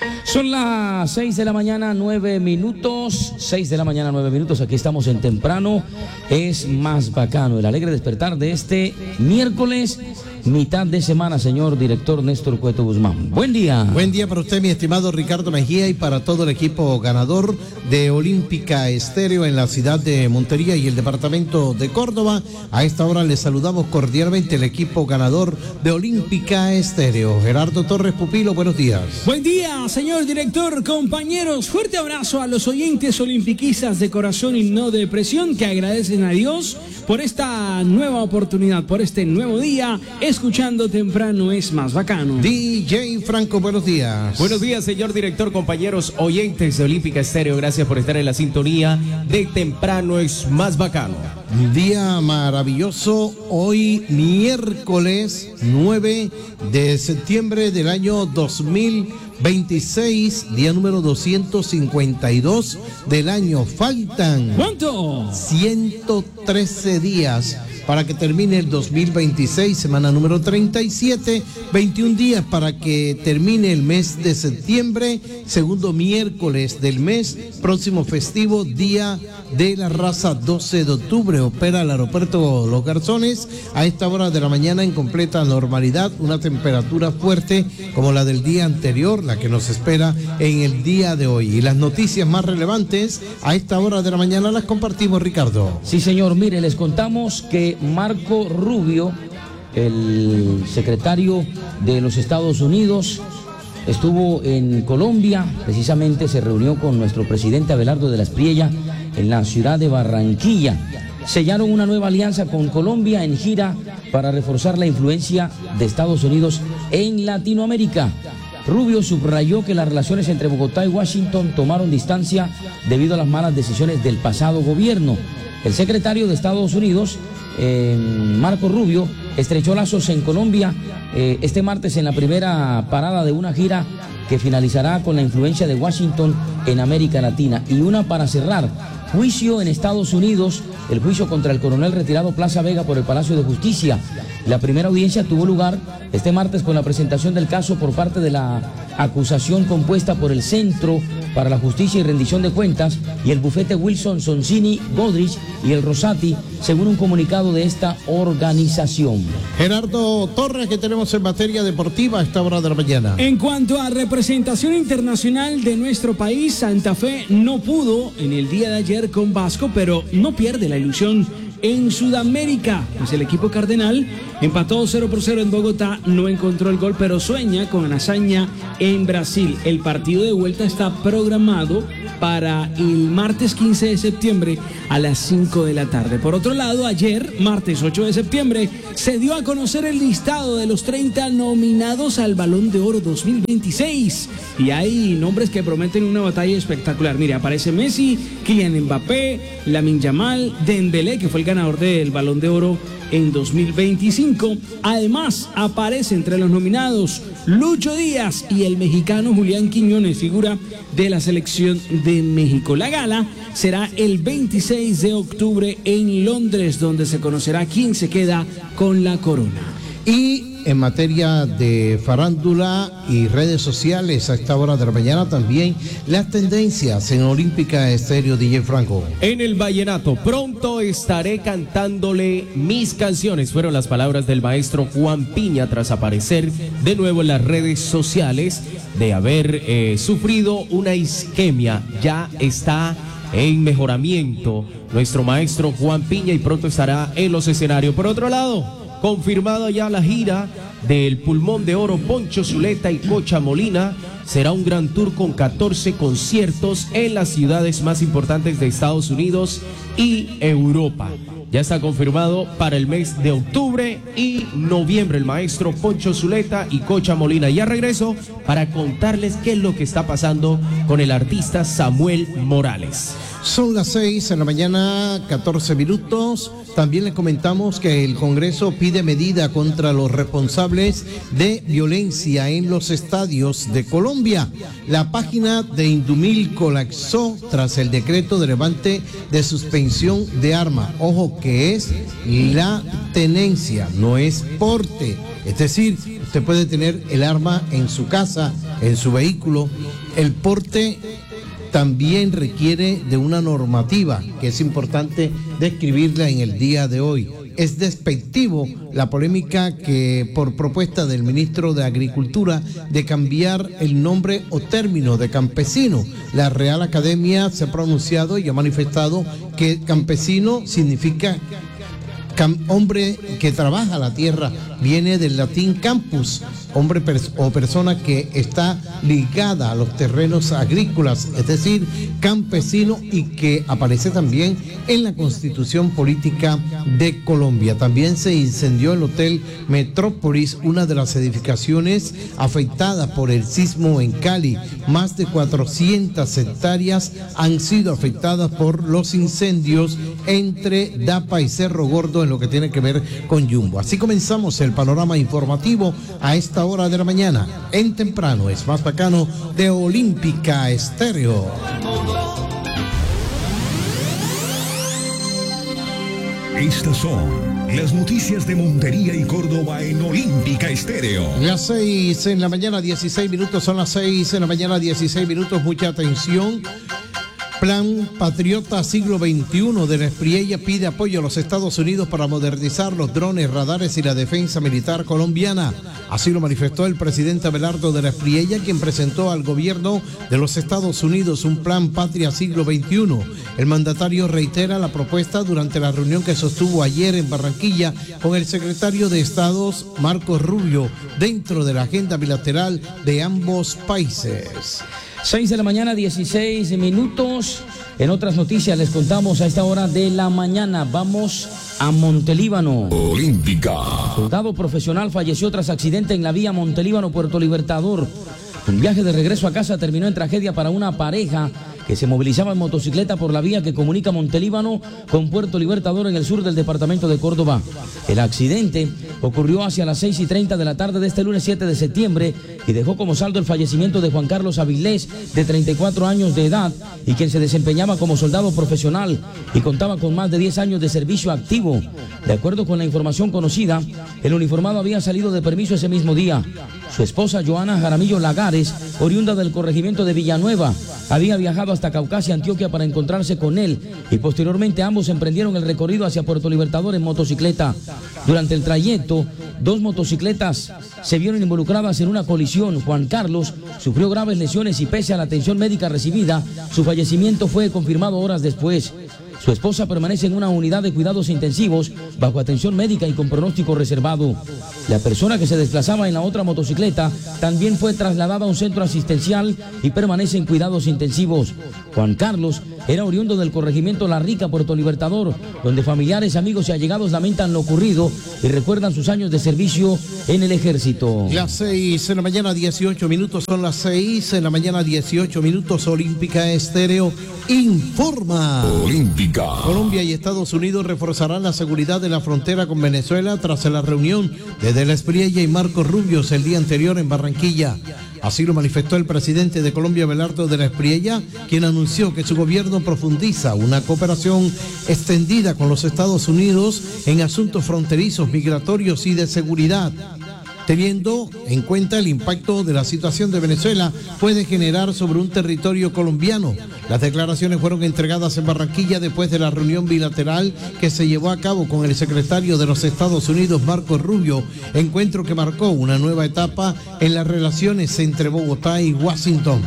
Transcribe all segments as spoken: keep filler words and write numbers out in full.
Son las seis de la mañana, nueve minutos. seis de la mañana, nueve minutos. Aquí estamos en Temprano. Es más bacano. El alegre despertar de este miércoles, mitad de semana, señor director Néstor Cueto Guzmán. Buen día. Buen día para usted, mi estimado Ricardo Mejía, y para todo el equipo ganador de Olímpica Estéreo en la ciudad de Montería y el departamento de Córdoba. A esta hora les saludamos cordialmente el equipo ganador de Olímpica Estéreo. Gerardo Torres Pupilo, buenos días. Buen día, señor director, compañeros. Fuerte abrazo a los oyentes olimpiquistas de corazón y no de presión que agradecen a Dios por esta nueva oportunidad, por este nuevo día. Escuchando Temprano es más bacano. D J Franco, buenos días. Buenos días, señor director, compañeros oyentes de Olímpica Estéreo. Gracias por estar en la sintonía de Temprano es más bacano. Día maravilloso, hoy miércoles nueve de septiembre del año dos mil veintiséis, día número doscientos cincuenta y dos del año. Faltan ¿cuánto? ciento trece días para que termine el dos mil veintiséis, semana número treinta y siete, veintiún días para que termine el mes de septiembre, segundo miércoles del mes, próximo festivo, Día de la Raza, doce de octubre, opera el aeropuerto Los Garzones a esta hora de la mañana en completa normalidad, una temperatura fuerte como la del día anterior, la que nos espera en el día de hoy. Y las noticias más relevantes a esta hora de la mañana las compartimos, Ricardo. Sí, señor, mire, les contamos que Marco Rubio, el secretario de los Estados Unidos, estuvo en Colombia, precisamente se reunió con nuestro presidente Abelardo de la Espriella en la ciudad de Barranquilla. Sellaron una nueva alianza con Colombia en gira para reforzar la influencia de Estados Unidos en Latinoamérica. Rubio subrayó que las relaciones entre Bogotá y Washington tomaron distancia debido a las malas decisiones del pasado gobierno. El secretario de Estados Unidos, eh, Marco Rubio, estrechó lazos en Colombia eh, este martes en la primera parada de una gira que finalizará con la influencia de Washington en América Latina. Y una para cerrar, juicio en Estados Unidos, el juicio contra el coronel retirado Plaza Vega por el Palacio de Justicia. La primera audiencia tuvo lugar este martes con la presentación del caso por parte de la acusación compuesta por el Centro para la Justicia y Rendición de Cuentas y el bufete Wilson Sonsini Godrich y el Rosati, según un comunicado de esta organización. Gerardo Torres, que tenemos en materia deportiva a esta hora de la mañana. En cuanto a representación internacional de nuestro país, Santa Fe no pudo en el día de ayer con Vasco, pero no pierde la ilusión en Sudamérica, pues el equipo cardenal empató cero por cero en Bogotá, no encontró el gol, pero sueña con la hazaña en Brasil. El partido de vuelta está programado para el martes quince de septiembre a las cinco de la tarde. Por otro lado, ayer, martes ocho de septiembre, se dio a conocer el listado de los treinta nominados al Balón de Oro dos mil veintiséis. Y hay nombres que prometen una batalla espectacular. Mire, aparece Messi, Kylian Mbappé, Lamine Yamal, Dembélé, que fue el ganador del Balón de Oro en dos mil veinticinco. Además, aparece entre los nominados Lucho Díaz y el mexicano Julián Quiñones, figura de la selección de México. La gala será el veintiséis de octubre en Londres, donde se conocerá quién se queda con la corona. Y en materia de farándula y redes sociales, a esta hora de la mañana también las tendencias en Olímpica Estéreo, D J Franco. En el vallenato, pronto estaré cantándole mis canciones. Fueron las palabras del maestro Juan Piña tras aparecer de nuevo en las redes sociales de haber eh, sufrido una isquemia. Ya está en mejoramiento nuestro maestro Juan Piña y pronto estará en los escenarios. Por otro lado, confirmada ya la gira del Pulmón de Oro Poncho Zuleta y Cocha Molina. Será un gran tour con catorce conciertos en las ciudades más importantes de Estados Unidos y Europa. Ya está confirmado para el mes de octubre y noviembre el maestro Poncho Zuleta y Cocha Molina. Ya regreso para contarles qué es lo que está pasando con el artista Samuel Morales. Son las seis de la mañana, catorce minutos. También les comentamos que el Congreso pide medida contra los responsables de violencia en los estadios de Colombia. La página de Indumil colapsó tras el decreto de levante de suspensión de arma. Ojo que es la tenencia, no es porte. Es decir, usted puede tener el arma en su casa, en su vehículo, El porte también requiere de una normativa que es importante describirla en el día de hoy. Es despectivo la polémica que por propuesta del ministro de Agricultura de cambiar el nombre o término de campesino. La Real Academia se ha pronunciado y ha manifestado que campesino significa cam- hombre que trabaja la tierra, viene del latín campus, hombre pers- o persona que está ligada a los terrenos agrícolas, es decir, campesino, y que aparece también en la Constitución Política de Colombia. También se incendió el Hotel Metrópolis, una de las edificaciones afectadas por el sismo en Cali. Más de cuatrocientas hectáreas han sido afectadas por los incendios entre Dapa y Cerro Gordo en lo que tiene que ver con Yumbo. Así comenzamos el panorama informativo a esta hora de la mañana. En Temprano es más bacano de Olímpica Estéreo. Estas son las noticias de Montería y Córdoba en Olímpica Estéreo. Las seis en la mañana, dieciséis minutos, son las seis en la mañana, dieciséis minutos, mucha atención. Plan Patriota Siglo veintiuno de la Espriella pide apoyo a los Estados Unidos para modernizar los drones, radares y la defensa militar colombiana. Así lo manifestó el presidente Abelardo de la Espriella, quien presentó al gobierno de los Estados Unidos un plan Patria Siglo veintiuno. El mandatario reitera la propuesta durante la reunión que sostuvo ayer en Barranquilla con el secretario de Estado Marco Rubio dentro de la agenda bilateral de ambos países. seis de la mañana, dieciséis minutos. En otras noticias les contamos a esta hora de la mañana. Vamos a Montelíbano. Olímpica. Soldado profesional falleció tras accidente en la vía Montelíbano-Puerto Libertador. Un viaje de regreso a casa terminó en tragedia para una pareja que se movilizaba en motocicleta por la vía que comunica Montelíbano con Puerto Libertador en el sur del departamento de Córdoba. El accidente ocurrió hacia las seis y treinta de la tarde de este lunes siete de septiembre y dejó como saldo el fallecimiento de Juan Carlos Avilés, de treinta y cuatro años de edad, y quien se desempeñaba como soldado profesional y contaba con más de diez años de servicio activo. De acuerdo con la información conocida, el uniformado había salido de permiso ese mismo día. Su esposa, Joana Jaramillo Lagares, oriunda del corregimiento de Villanueva, había viajado hasta Caucasia, Antioquia, para encontrarse con él, y posteriormente ambos emprendieron el recorrido hacia Puerto Libertador en motocicleta. Durante el trayecto, dos motocicletas se vieron involucradas en una colisión. Juan Carlos sufrió graves lesiones y, pese a la atención médica recibida, su fallecimiento fue confirmado horas después. Su esposa permanece en una unidad de cuidados intensivos bajo atención médica y con pronóstico reservado. La persona que se desplazaba en la otra motocicleta también fue trasladada a un centro asistencial y permanece en cuidados intensivos. Juan Carlos era oriundo del corregimiento La Rica, Puerto Libertador, donde familiares, amigos y allegados lamentan lo ocurrido y recuerdan sus años de servicio en el ejército. Las seis en la mañana, dieciocho minutos, son las seis en la mañana, dieciocho minutos. Olímpica Estéreo informa. Olímpica. Colombia y Estados Unidos reforzarán la seguridad de la frontera con Venezuela tras la reunión de De la Espriella y Marco Rubios el día anterior en Barranquilla. Así lo manifestó el presidente de Colombia, Abelardo de la Espriella, quien anunció que su gobierno profundiza una cooperación extendida con los Estados Unidos en asuntos fronterizos, migratorios y de seguridad. Teniendo en cuenta el impacto de la situación de Venezuela puede generar sobre un territorio colombiano. Las declaraciones fueron entregadas en Barranquilla después de la reunión bilateral que se llevó a cabo con el secretario de los Estados Unidos, Marco Rubio, encuentro que marcó una nueva etapa en las relaciones entre Bogotá y Washington.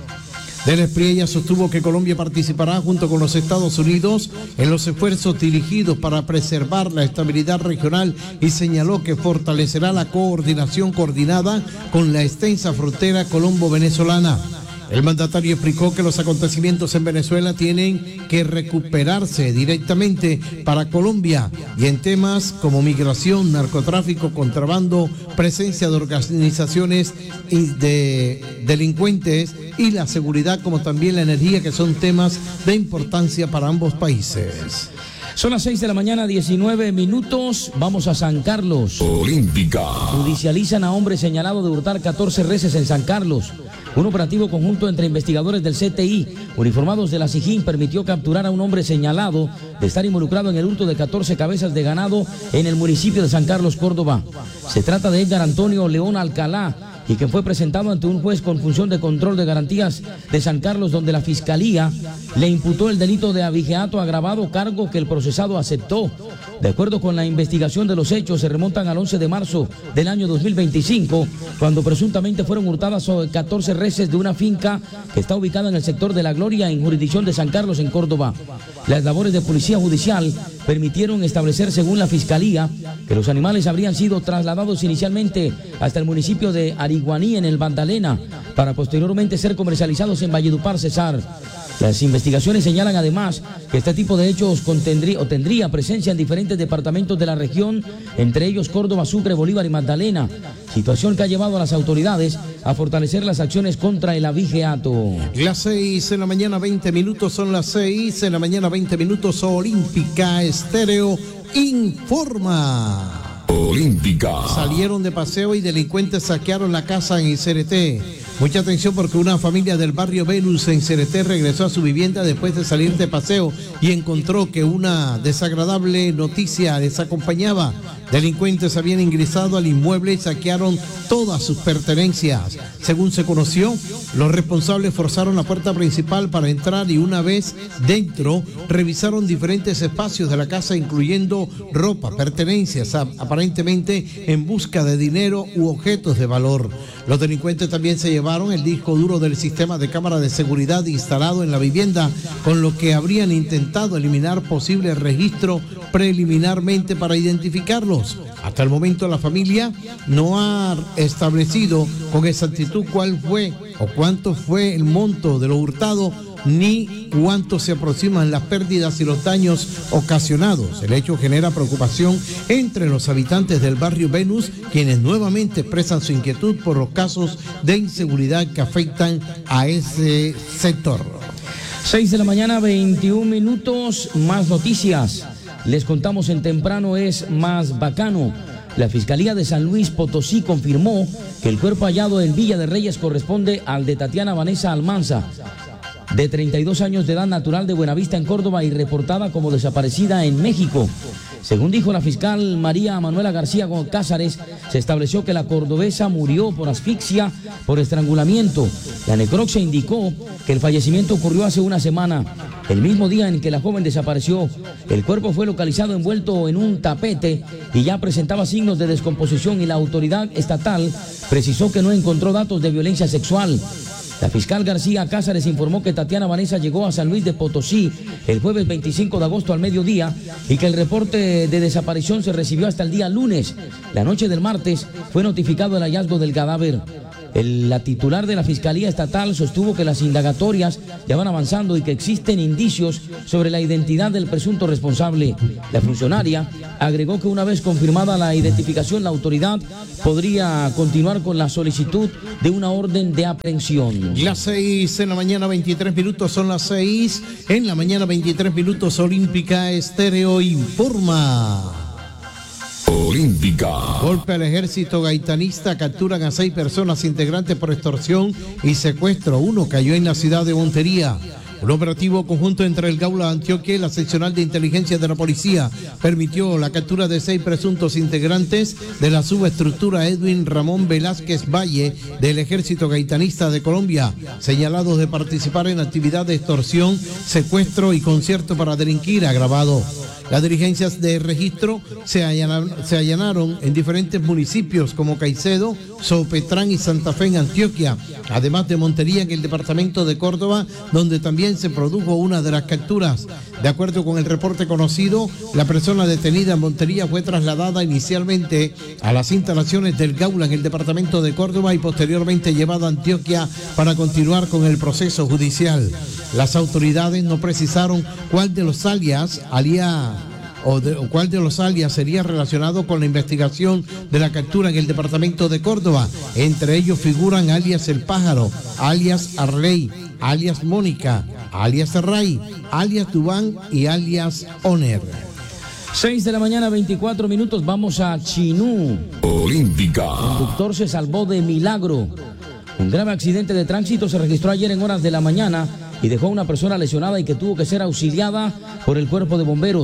De la Espriella sostuvo que Colombia participará junto con los Estados Unidos en los esfuerzos dirigidos para preservar la estabilidad regional y señaló que fortalecerá la coordinación coordinada con la extensa frontera colombo-venezolana. El mandatario explicó que los acontecimientos en Venezuela tienen que recuperarse directamente para Colombia y en temas como migración, narcotráfico, contrabando, presencia de organizaciones y de delincuentes y la seguridad, como también la energía, que son temas de importancia para ambos países. Son las seis de la mañana, diecinueve minutos. Vamos a San Carlos. Olímpica. Judicializan a hombre señalado de hurtar catorce reses en San Carlos. Un operativo conjunto entre investigadores del C T I, uniformados de la SIJIN, permitió capturar a un hombre señalado de estar involucrado en el hurto de catorce cabezas de ganado en el municipio de San Carlos, Córdoba. Se trata de Edgar Antonio León Alcalá, y que fue presentado ante un juez con función de control de garantías de San Carlos, donde la Fiscalía le imputó el delito de abigeato agravado, cargo que el procesado aceptó. De acuerdo con la investigación de los hechos, se remontan al once de marzo del año dos mil veinticinco, cuando presuntamente fueron hurtadas catorce reses de una finca que está ubicada en el sector de La Gloria, en jurisdicción de San Carlos, en Córdoba. Las labores de policía judicial permitieron establecer, según la Fiscalía, que los animales habrían sido trasladados inicialmente hasta el municipio de Ariguaní, en el Magdalena, para posteriormente ser comercializados en Valledupar, Cesar. Las investigaciones señalan además que este tipo de hechos contendría o tendría presencia en diferentes departamentos de la región, entre ellos Córdoba, Sucre, Bolívar y Magdalena, situación que ha llevado a las autoridades a fortalecer las acciones contra el abigeato. Las seis en la mañana, veinte minutos, son las seis en la mañana, veinte minutos. Olímpica Estéreo informa. Olímpica. Salieron de paseo y delincuentes saquearon la casa en Cereté. Mucha atención, porque una familia del barrio Venus en Cereté regresó a su vivienda después de salir de paseo y encontró que una desagradable noticia les acompañaba. Delincuentes habían ingresado al inmueble y saquearon todas sus pertenencias. Según se conoció, los responsables forzaron la puerta principal para entrar y una vez dentro revisaron diferentes espacios de la casa, incluyendo ropa, pertenencias, aparentemente en busca de dinero u objetos de valor. Los delincuentes también se llevaron el disco duro del sistema de cámara de seguridad instalado en la vivienda, con lo que habrían intentado eliminar posible registro preliminarmente para identificarlos. Hasta el momento la familia no ha establecido con exactitud cuál fue o cuánto fue el monto de lo hurtado, ni cuánto se aproximan las pérdidas y los daños ocasionados. El hecho genera preocupación entre los habitantes del barrio Venus, quienes nuevamente expresan su inquietud por los casos de inseguridad que afectan a ese sector. seis de la mañana, veintiún minutos, más noticias. Les contamos en Temprano es más bacano. La Fiscalía de San Luis Potosí confirmó que el cuerpo hallado en Villa de Reyes corresponde al de Tatiana Vanessa Almanza, de treinta y dos años de edad, natural de Buenavista, en Córdoba, y reportada como desaparecida en México. Según dijo la fiscal María Manuela García Cázares, se estableció que la cordobesa murió por asfixia por estrangulamiento. La necropsia indicó que el fallecimiento ocurrió hace una semana. El mismo día en que la joven desapareció, el cuerpo fue localizado envuelto en un tapete y ya presentaba signos de descomposición, y la autoridad estatal precisó que no encontró datos de violencia sexual. La fiscal García Cázares informó que Tatiana Vanessa llegó a San Luis de Potosí el jueves veinticinco de agosto al mediodía y que el reporte de desaparición se recibió hasta el día lunes. La noche del martes fue notificado el hallazgo del cadáver. El, la titular de la Fiscalía Estatal sostuvo que las indagatorias ya van avanzando y que existen indicios sobre la identidad del presunto responsable. La funcionaria agregó que una vez confirmada la identificación, la autoridad podría continuar con la solicitud de una orden de aprehensión. Las seis en la mañana, veintitrés minutos, son las seis en la mañana, veintitrés minutos. Olímpica Estéreo informa. Olímpica. Golpe al ejército gaitanista, capturan a seis personas integrantes por extorsión y secuestro. Uno cayó en la ciudad de Montería. Un operativo conjunto entre el Gaula Antioquia y la seccional de inteligencia de la policía permitió la captura de seis presuntos integrantes de la subestructura Edwin Ramón Velázquez Valle del Ejército Gaitanista de Colombia, señalados de participar en actividad de extorsión, secuestro y concierto para delinquir agravado. Las diligencias de registro se allanaron, se allanaron en diferentes municipios como Caicedo, Sopetrán y Santa Fe en Antioquia, además de Montería en el departamento de Córdoba, donde también se produjo una de las capturas. De acuerdo con el reporte conocido, la persona detenida en Montería fue trasladada inicialmente a las instalaciones del Gaula en el departamento de Córdoba y posteriormente llevada a Antioquia para continuar con el proceso judicial. Las autoridades no precisaron cuál de los alias alía o, de, o cuál de los alias sería relacionado con la investigación de la captura en el departamento de Córdoba. Entre ellos figuran alias El Pájaro, alias Arley, alias Mónica, alias Ray, alias Dubán y alias Oner. seis de la mañana, veinticuatro minutos, vamos a Chinú. Olímpica. El conductor se salvó de milagro. Un grave accidente de tránsito se registró ayer en horas de la mañana y dejó a una persona lesionada y que tuvo que ser auxiliada por el cuerpo de bomberos.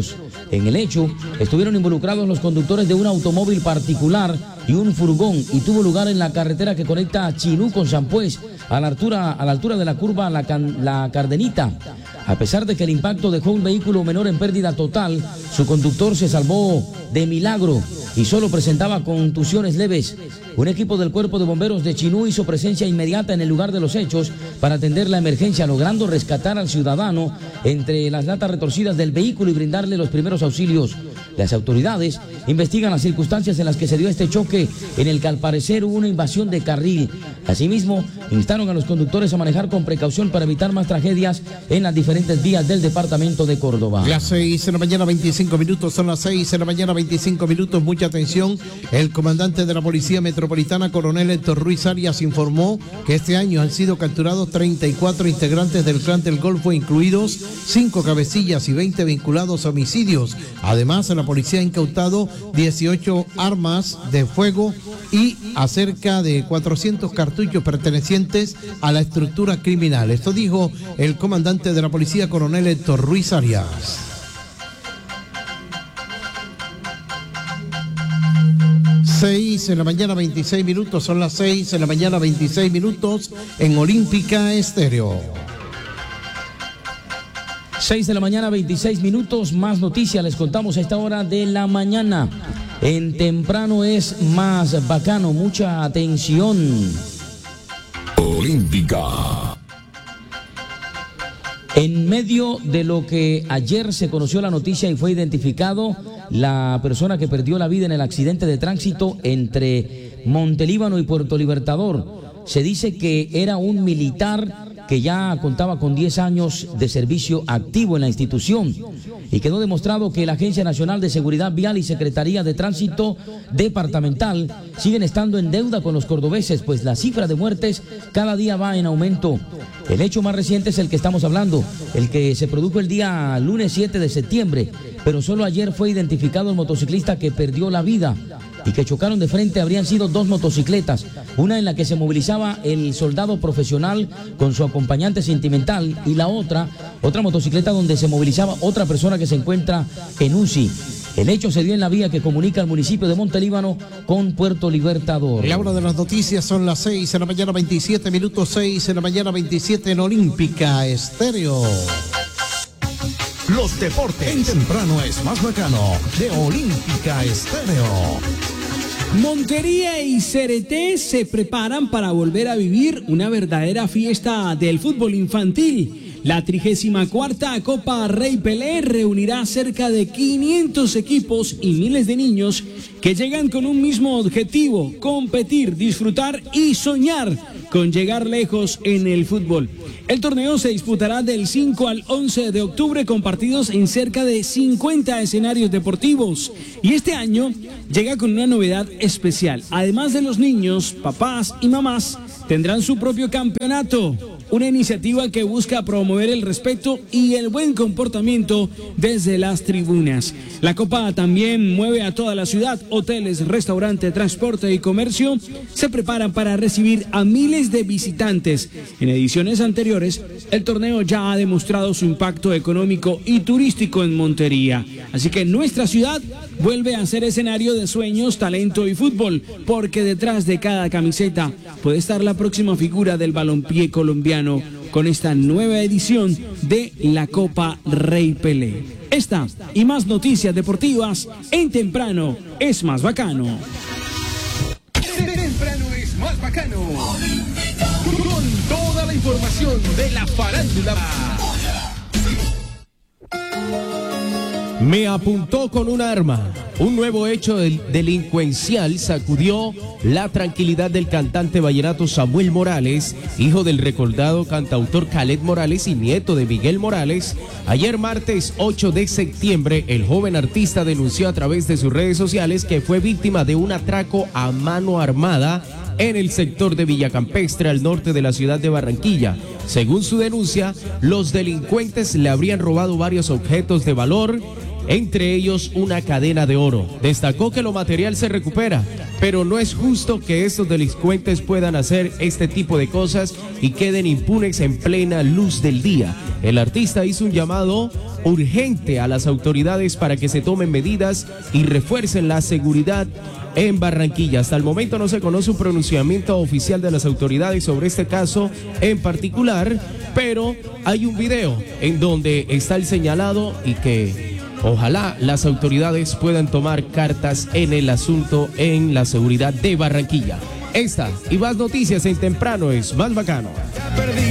En el hecho, estuvieron involucrados los conductores de un automóvil particular y un furgón y tuvo lugar en la carretera que conecta Chinú con Sampués, a la altura, a la altura de la curva La, Can, La Cardenita. A pesar de que el impacto dejó un vehículo menor en pérdida total, su conductor se salvó de milagro y solo presentaba contusiones leves. Un equipo del Cuerpo de Bomberos de Chinú hizo presencia inmediata en el lugar de los hechos para atender la emergencia, logrando rescatar al ciudadano entre las latas retorcidas del vehículo y brindarle los primeros auxilios. Las autoridades investigan las circunstancias en las que se dio este choque, en el que al parecer hubo una invasión de carril. Asimismo, instaron a los conductores a manejar con precaución para evitar más tragedias en las diferentes vías del departamento de Córdoba. Las seis de la mañana, veinticinco minutos, son las seis de la mañana, veinticinco minutos, mucha atención. El comandante de la Policía Metropolitana, coronel Héctor Ruiz Arias, informó que este año han sido capturados treinta y cuatro integrantes del Clan del Golfo, incluidos cinco cabecillas y veinte vinculados a homicidios. Además, la policía ha incautado dieciocho armas de fuego y acerca de cuatrocientos cartuchos pertenecientes a la estructura criminal. Esto dijo el comandante de la policía, coronel Héctor Ruiz Arias. seis de la mañana, veintiséis minutos, son las seis de la mañana, veintiséis minutos en Olímpica Estéreo. seis de la mañana, veintiséis minutos, más noticias les contamos a esta hora de la mañana. En Temprano es Más Bacano, mucha atención. Olímpica. En medio de lo que ayer se conoció la noticia y fue identificado la persona que perdió la vida en el accidente de tránsito entre Montelíbano y Puerto Libertador, se dice que era un militar que ya contaba con diez años de servicio activo en la institución, y quedó demostrado que la Agencia Nacional de Seguridad Vial y Secretaría de Tránsito Departamental siguen estando en deuda con los cordobeses, pues la cifra de muertes cada día va en aumento. El hecho más reciente es el que estamos hablando, el que se produjo el día lunes siete de septiembre, pero solo ayer fue identificado el motociclista que perdió la vida y que chocaron de frente. Habrían sido dos motocicletas, una en la que se movilizaba el soldado profesional con su acompañante sentimental y la otra, otra motocicleta donde se movilizaba otra persona que se encuentra en U C I. El hecho se dio en la vía que comunica el municipio de Montelíbano con Puerto Libertador. La hora de las noticias son las seis de la mañana, veintisiete minutos, seis de la mañana, veintisiete en Olímpica Estéreo. Los deportes en Temprano es Más Bacano de Olímpica Estéreo. Montería y Cereté se preparan para volver a vivir una verdadera fiesta del fútbol infantil. La trigésima cuarta Copa Rey Pelé reunirá cerca de quinientos equipos y miles de niños que llegan con un mismo objetivo: competir, disfrutar y soñar con llegar lejos en el fútbol. El torneo se disputará del cinco al once de octubre con partidos en cerca de cincuenta escenarios deportivos. Y este año llega con una novedad especial. Además de los niños, papás y mamás tendrán su propio campeonato. Una iniciativa que busca promover el respeto y el buen comportamiento desde las tribunas. La Copa también mueve a toda la ciudad. Hoteles, restaurantes, transporte y comercio se preparan para recibir a miles de visitantes. En ediciones anteriores, el torneo ya ha demostrado su impacto económico y turístico en Montería. Así que nuestra ciudad vuelve a ser escenario de sueños, talento y fútbol, porque detrás de cada camiseta puede estar la próxima figura del balompié colombiano con esta nueva edición de la Copa Rey Pelé. Esta y más noticias deportivas en Temprano es Más Bacano. Temprano es Más Bacano. Con toda la información de la farándula. Me apuntó con un arma. Un nuevo hecho del delincuencial sacudió la tranquilidad del cantante vallenato Samuel Morales, hijo del recordado cantautor Caled Morales y nieto de Miguel Morales. Ayer martes ocho de septiembre, el joven artista denunció a través de sus redes sociales que fue víctima de un atraco a mano armada en el sector de Villacampestre, al norte de la ciudad de Barranquilla. Según su denuncia, los delincuentes le habrían robado varios objetos de valor entre ellos una cadena de oro. Destacó que lo material se recupera, pero no es justo que estos delincuentes puedan hacer este tipo de cosas y queden impunes en plena luz del día. El artista hizo un llamado urgente a las autoridades para que se tomen medidas y refuercen la seguridad en Barranquilla. Hasta el momento no se conoce un pronunciamiento oficial de las autoridades sobre este caso en particular, pero hay un video en donde está el señalado y que ojalá las autoridades puedan tomar cartas en el asunto en la seguridad de Barranquilla. Esta y más noticias en Temprano es Más Bacano.